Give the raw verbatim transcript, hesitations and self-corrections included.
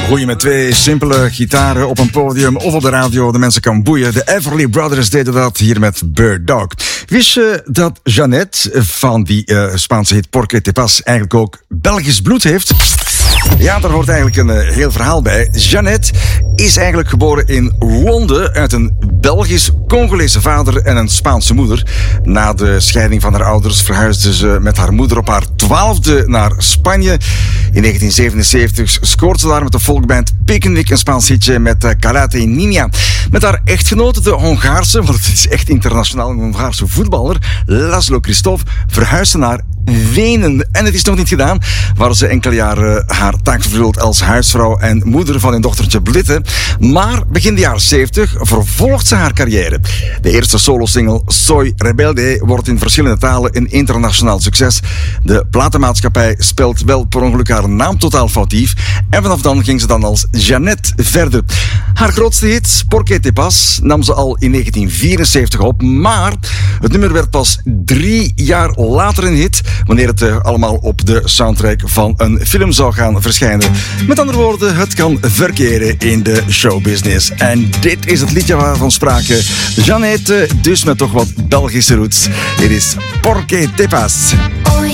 Goeie met twee simpele gitaren op een podium of op de radio de mensen kan boeien. De Everly Brothers deden dat hier met Bird Dog. Wist je dat Jeannette van die uh, Spaanse hit Porque te Pas eigenlijk ook Belgisch bloed heeft? Ja, daar hoort eigenlijk een uh, heel verhaal bij. Jeannette is eigenlijk geboren in Wonde uit een Belgisch-Congolese vader en een Spaanse moeder. Na de scheiding van haar ouders verhuisde ze met haar moeder op haar twaalfde naar Spanje. In negentien zevenenzeventig scoort ze daar met de folkband Picnic een Spaans hitje met uh, Calate Niña. Met haar echtgenote, de Hongaarse, want het is echt internationaal, een Hongaarse voetballer, Laszlo Christophe, verhuisde naar Wenen. En het is nog niet gedaan, waar ze enkele jaren haar taak vervult als huisvrouw en moeder van hun dochtertje Blitte. Maar begin de jaren zeventig vervolgt ze haar carrière. De eerste solosingle Soy Rebelde wordt in verschillende talen een internationaal succes. De platenmaatschappij speelt wel per ongeluk haar naam totaal foutief. En vanaf dan ging ze dan als Jeannette verder. Haar grootste hit, Porque te Pas, nam ze al in negentien vierenzeventig op. Maar het nummer werd pas drie jaar later een hit, wanneer het uh, allemaal op de soundtrack van een film zou gaan verschijnen. Met andere woorden, het kan verkeren in de showbusiness. En dit is het liedje waarvan sprake Jeannette, dus met toch wat Belgische roots. Dit is Porque te Pas.